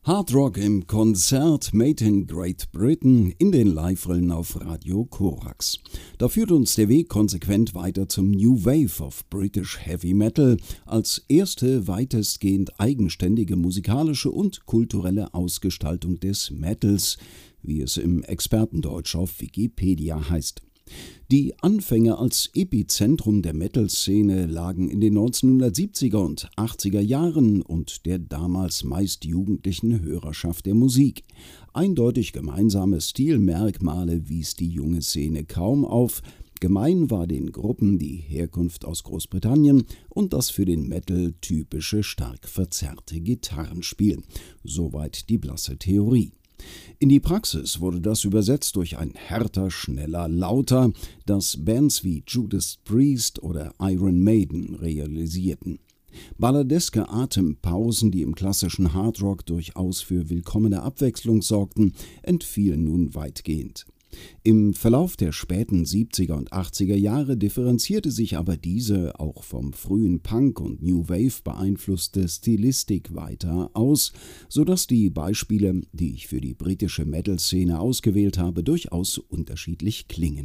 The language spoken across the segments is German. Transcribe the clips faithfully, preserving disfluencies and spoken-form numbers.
Hard Rock im Konzert Made in Great Britain in den Live-Rillen auf Radio Korax. Da führt uns der Weg konsequent weiter zum New Wave of British Heavy Metal als erste weitestgehend eigenständige musikalische und kulturelle Ausgestaltung des Metals, wie es im Expertendeutsch auf Wikipedia heißt. Die Anfänge als Epizentrum der Metal-Szene lagen in den neunzehnhundertsiebziger und achtziger Jahren und der damals meist jugendlichen Hörerschaft der Musik. Eindeutig gemeinsame Stilmerkmale wies die junge Szene kaum auf. Gemein war den Gruppen die Herkunft aus Großbritannien und das für den Metal typische stark verzerrte Gitarrenspiel. Soweit die blasse Theorie. In die Praxis wurde das übersetzt durch ein härter, schneller, lauter, das Bands wie Judas Priest oder Iron Maiden realisierten. Balladeske Atempausen, die im klassischen Hardrock durchaus für willkommene Abwechslung sorgten, entfielen nun weitgehend. Im Verlauf der späten siebziger und achtziger Jahre differenzierte sich aber diese auch vom frühen Punk und New Wave beeinflusste Stilistik weiter aus, sodass die Beispiele, die ich für die britische Metal-Szene ausgewählt habe, durchaus unterschiedlich klingen.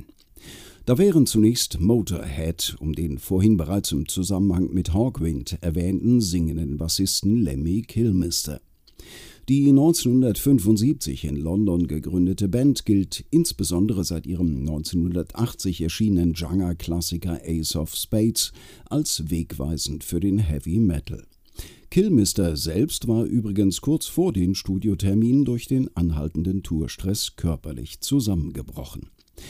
Da wären zunächst Motorhead, um den vorhin bereits im Zusammenhang mit Hawkwind erwähnten singenden Bassisten Lemmy Kilmister. Die neunzehnhundertfünfundsiebzig in London gegründete Band gilt insbesondere seit ihrem neunzehnhundertachtzig erschienenen Genre-Klassiker Ace of Spades als wegweisend für den Heavy Metal. Kilmister selbst war übrigens kurz vor den Studioterminen durch den anhaltenden Tourstress körperlich zusammengebrochen.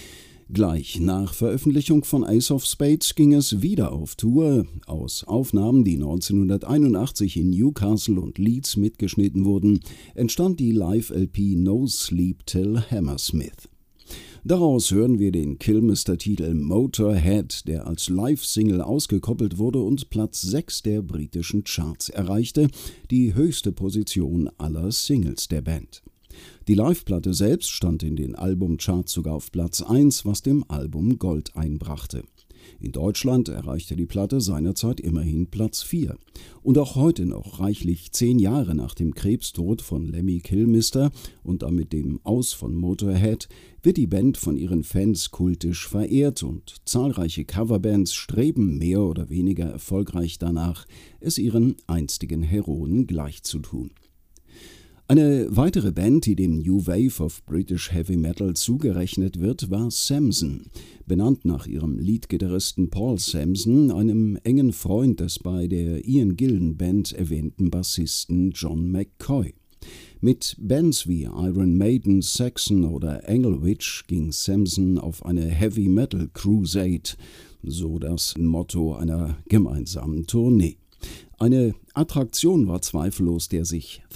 Gleich nach Veröffentlichung von Ace of Spades ging es wieder auf Tour. Aus Aufnahmen, die neunzehnhunderteinundachtzig in Newcastle und Leeds mitgeschnitten wurden, entstand die Live-L P No Sleep Till Hammersmith. Daraus hören wir den Kilmister-Titel Motorhead, der als Live-Single ausgekoppelt wurde und Platz sechs der britischen Charts erreichte, die höchste Position aller Singles der Band. Die Live-Platte selbst stand in den Albumcharts sogar auf Platz eins, was dem Album Gold einbrachte. In Deutschland erreichte die Platte seinerzeit immerhin Platz vier. Und auch heute noch, reichlich zehn Jahre nach dem Krebstod von Lemmy Kilmister und damit dem Aus von Motorhead, wird die Band von ihren Fans kultisch verehrt und zahlreiche Coverbands streben mehr oder weniger erfolgreich danach, es ihren einstigen Heroen gleichzutun. Eine weitere Band, die dem New Wave of British Heavy Metal zugerechnet wird, war Samson, benannt nach ihrem Leadgitarristen Paul Samson, einem engen Freund des bei der Ian Gillan Band erwähnten Bassisten John McCoy. Mit Bands wie Iron Maiden, Saxon oder Engelwitch ging Samson auf eine Heavy Metal Crusade, so das Motto einer gemeinsamen Tournee. Eine Attraktion war zweifellos der sich